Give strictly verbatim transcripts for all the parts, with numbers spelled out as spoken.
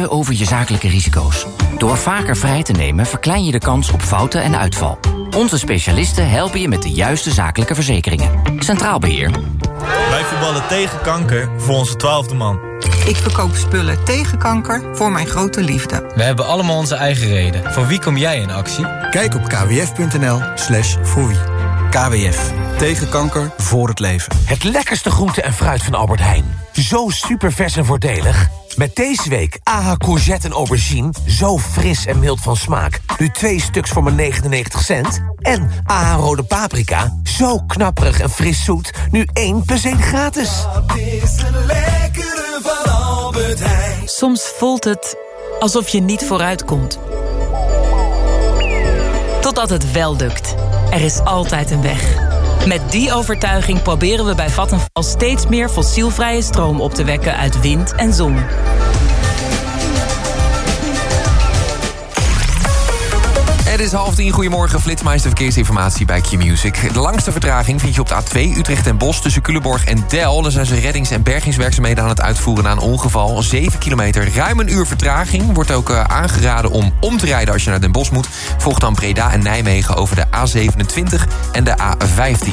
praten over je zakelijke risico's. Door vaker vrij te nemen verklein je de kans op fouten en uitval. Onze specialisten helpen je met de juiste zakelijke verzekeringen. Centraal Beheer. Wij voetballen tegen kanker voor onze twaalfde man. Ik verkoop spullen tegen kanker voor mijn grote liefde. We hebben allemaal onze eigen reden. Voor wie kom jij in actie? Kijk op kwf.nl slash voor wie. K W F. Tegen kanker, voor het leven. Het lekkerste groente en fruit van Albert Heijn. Zo super vers en voordelig. Met deze week A H courgette en aubergine. Zo fris en mild van smaak. Nu twee stuks voor maar negenennegentig cent. En A H rode paprika. Zo knapperig en fris zoet. Nu één plus één gratis. Dat is het lekkere van Albert Heijn. Soms voelt het alsof je niet vooruit komt. Totdat het wel lukt. Er is altijd een weg. Met die overtuiging proberen we bij Vattenfall steeds meer fossielvrije stroom op te wekken uit wind en zon. Het is half tien, goedemorgen, Flitsmeister verkeersinformatie bij Q-Music. De langste vertraging vind je op de A twee Utrecht en Bosch tussen Culemborg en Del. Daar zijn ze reddings- en bergingswerkzaamheden aan het uitvoeren na een ongeval. zeven kilometer, ruim een uur vertraging. Wordt ook uh, aangeraden om om te rijden als je naar Den Bosch moet. Volgt dan Breda en Nijmegen over de A zevenentwintig en de A vijftien.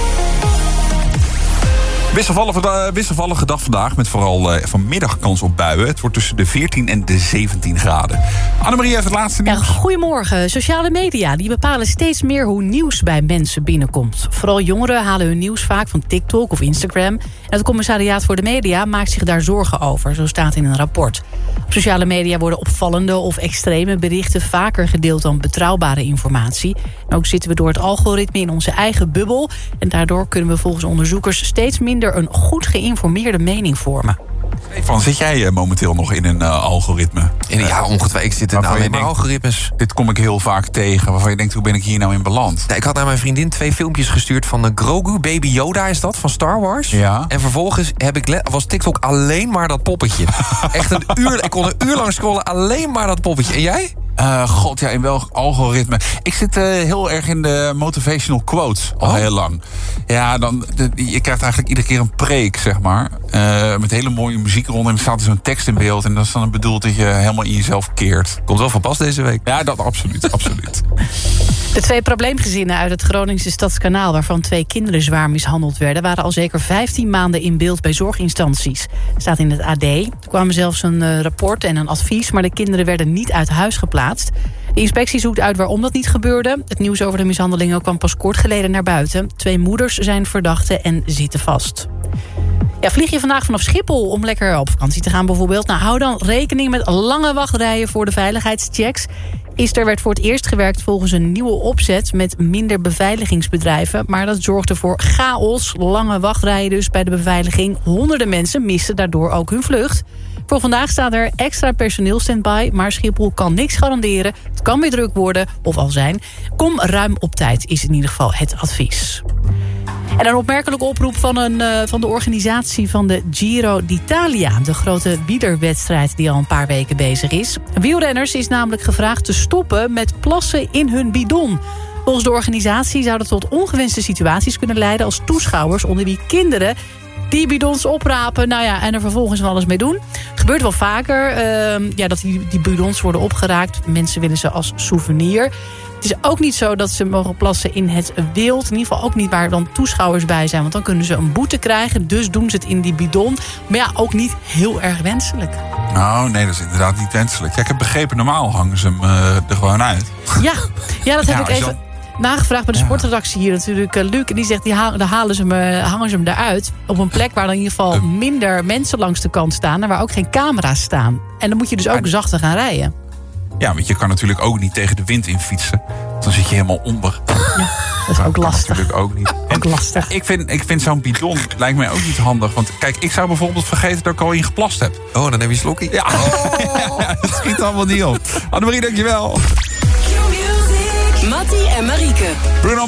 Wisselvallige, wisselvallige dag vandaag, met vooral uh, vanmiddag kans op buien. Het wordt tussen de veertien en de zeventien graden. Annemarie heeft het laatste nieuws. Ja, goedemorgen. Sociale media die bepalen steeds meer hoe nieuws bij mensen binnenkomt. Vooral jongeren halen hun nieuws vaak van TikTok of Instagram. En het Commissariaat voor de Media maakt zich daar zorgen over, zo staat in een rapport. Op sociale media worden opvallende of extreme berichten vaker gedeeld dan betrouwbare informatie. En ook zitten we door het algoritme in onze eigen bubbel. En daardoor kunnen we volgens onderzoekers steeds minder een goed geïnformeerde mening vormen. Stefan, zit jij uh, momenteel nog in een uh, algoritme? Ja, ongetwijfeld. Ik zit in alleen maar algoritmes. Dit kom ik heel vaak tegen, waarvan je denkt, hoe ben ik hier nou in beland? Ja, ik had naar mijn vriendin twee filmpjes gestuurd van uh, Grogu, Baby Yoda is dat, van Star Wars. Ja. En vervolgens heb ik le- was TikTok alleen maar dat poppetje. Echt een uur, ik kon een uur lang scrollen, alleen maar dat poppetje. En jij? Uh, God, ja, in welk algoritme? Ik zit uh, heel erg in de motivational quotes, al oh. heel lang. Ja, dan, de, je krijgt eigenlijk iedere keer een preek, zeg maar. Uh, met hele mooie muziek rond en er staat er zo'n tekst in beeld. En dat is dan bedoeld dat je helemaal in jezelf keert. Komt wel van pas deze week. Ja, dat absoluut, absoluut. De twee probleemgezinnen uit het Groningse Stadskanaal, waarvan twee kinderen zwaar mishandeld werden, waren al zeker vijftien maanden in beeld bij zorginstanties. Staat in het A D. Er kwam zelfs een uh, rapport en een advies, maar de kinderen werden niet uit huis geplaatst. De inspectie zoekt uit waarom dat niet gebeurde. Het nieuws over de mishandelingen kwam pas kort geleden naar buiten. Twee moeders zijn verdachten en zitten vast. Ja, vlieg je vandaag vanaf Schiphol om lekker op vakantie te gaan bijvoorbeeld? Nou, hou dan rekening met lange wachtrijen voor de veiligheidschecks. Gisteren werd voor het eerst gewerkt volgens een nieuwe opzet met minder beveiligingsbedrijven. Maar dat zorgde voor chaos. Lange wachtrijen dus bij de beveiliging. Honderden mensen misten daardoor ook hun vlucht. Voor vandaag staat er extra personeel standby, maar Schiphol kan niks garanderen. Het kan weer druk worden, of al zijn. Kom ruim op tijd, is in ieder geval het advies. En een opmerkelijke oproep van, een, uh, van de organisatie van de Giro d'Italia. De grote wielerwedstrijd die al een paar weken bezig is. Wielrenners is namelijk gevraagd te stoppen met plassen in hun bidon. Volgens de organisatie zou dat tot ongewenste situaties kunnen leiden als toeschouwers, onder wie kinderen, die bidons oprapen, nou ja, en er vervolgens van alles mee doen. Gebeurt wel vaker, uh, ja, dat die, die bidons worden opgeraakt. Mensen willen ze als souvenir. Het is ook niet zo dat ze mogen plassen in het wild. In ieder geval ook niet waar dan toeschouwers bij zijn. Want dan kunnen ze een boete krijgen. Dus doen ze het in die bidon. Maar ja, ook niet heel erg wenselijk. Nou, nee, dat is inderdaad niet wenselijk. Ja, ik heb begrepen, normaal hangen ze hem uh, er gewoon uit. Ja, ja dat heb ja, ik even dan nagevraagd bij de ja. sportredactie hier natuurlijk. Uh, Luc, en die zegt, die ha- dan halen ze me, hangen ze hem eruit. Op een plek waar dan in ieder geval uh. minder mensen langs de kant staan. En waar ook geen camera's staan. En dan moet je dus ook uh. zachter gaan rijden. Ja, want je kan natuurlijk ook niet tegen de wind in fietsen. Dan zit je helemaal onder. Ja, dat is ook dat lastig. Natuurlijk ook niet. Ook lastig. Ik vind, ik vind zo'n bidon lijkt mij ook niet handig. Want kijk, ik zou bijvoorbeeld vergeten dat ik al in geplast heb. Oh, dan heb je slokkie. Ja, oh. ja, dat schiet allemaal niet op. Annemarie, dankjewel. Mattie en Marieke. Bruno